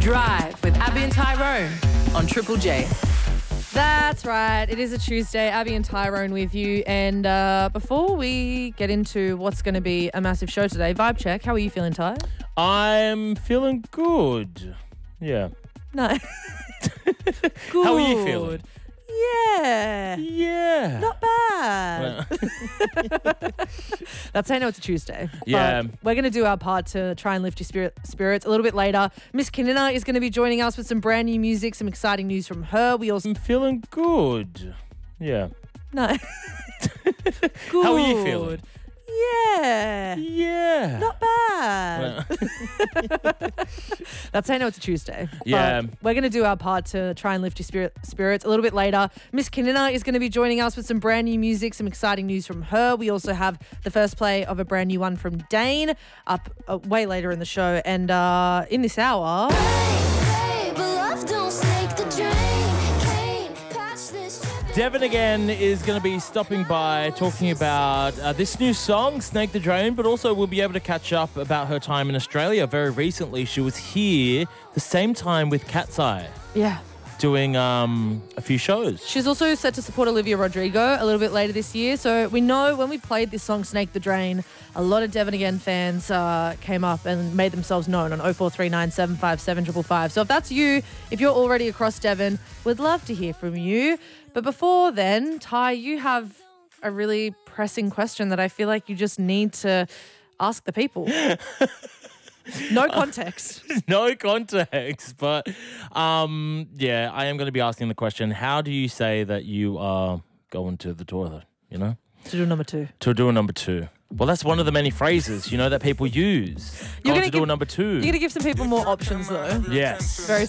Drive with Abby and Tyrone on Triple J. That's right. It is a Tuesday. Abby and Tyrone with you. And before we get into what's going to be a massive show today, vibe check. How are you feeling, Ty? I'm feeling good. Yeah. No. Good. How are you feeling? Yeah. Yeah. Not bad. That's how I know it's a Tuesday. Yeah. But we're going to do our part to try and lift your spirits a little bit later. Miss Kinina is going to be joining us with some brand new music, some exciting news from her. We also... I'm feeling good. Yeah. No. Good. How are you feeling? Yeah. Yeah. Not bad. That's how I know it's a Tuesday. Yeah. But we're going to do our part to try and lift your spirits a little bit later. Miss Kinina is going to be joining us with some brand new music, some exciting news from her. We also have the first play of a brand new one from Dane up way later in the show. And in this hour... Devin again is going to be stopping by talking about this new song, Snake the Drain, but also we'll be able to catch up about her time in Australia. Very recently, she was here the same time with Cat's Eye. Yeah. Doing a few shows. She's also set to support Olivia Rodrigo a little bit later this year. So we know when we played this song, Snake the Drain, a lot of Devon Again fans came up and made themselves known on 0439 757 555. So if that's you, if you're already across Devon, we'd love to hear from you. But before then, Ty, you have a really pressing question that I feel like you just need to ask the people. No context. No context, but yeah, I am going to be asking the question, how do you say that you are going to the toilet, you know? To do number two. To do a number two. Well, that's one of the many phrases, you know, that people use. Going to do a number two. You're going to give some people more options, though. Yes. Very